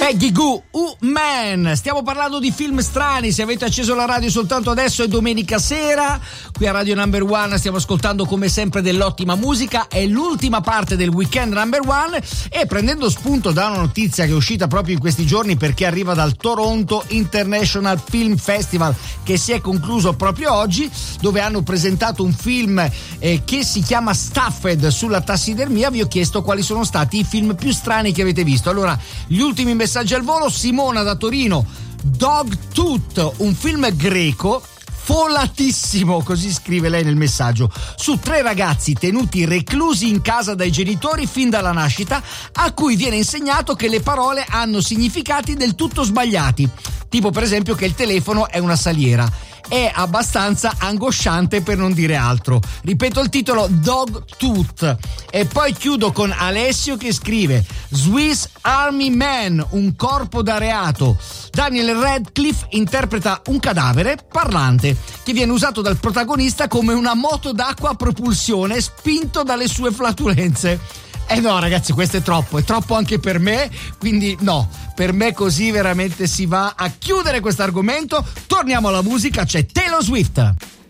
Peggy Gou, Man. Stiamo parlando di film strani. Se avete acceso la radio soltanto adesso, è domenica sera. Qui a Radio Number One stiamo ascoltando come sempre dell'ottima musica. È l'ultima parte del Weekend Number One e prendendo spunto da una notizia che è uscita proprio in questi giorni, perché arriva dal Toronto International Film Festival, che si è concluso proprio oggi, dove hanno presentato un film che si chiama Stuffed sulla tassidermia. Vi ho chiesto quali sono stati i film più strani che avete visto. Allora, gli ultimi messaggi al volo. Simona da Torino: Dogtooth, un film greco folatissimo, così scrive lei nel messaggio, su 3 ragazzi tenuti reclusi in casa dai genitori fin dalla nascita, a cui viene insegnato che le parole hanno significati del tutto sbagliati, tipo per esempio che il telefono è una saliera. È abbastanza angosciante, per non dire altro. Ripeto il titolo: Dogtooth. E poi chiudo con Alessio che scrive: Swiss Army Man, un corpo da reato. Daniel Radcliffe interpreta un cadavere parlante che viene usato dal protagonista come una moto d'acqua a propulsione spinto dalle sue flatulenze. No ragazzi, questo è troppo anche per me, quindi no, per me così veramente si va a chiudere questo argomento. Torniamo alla musica, c'è Taylor Swift.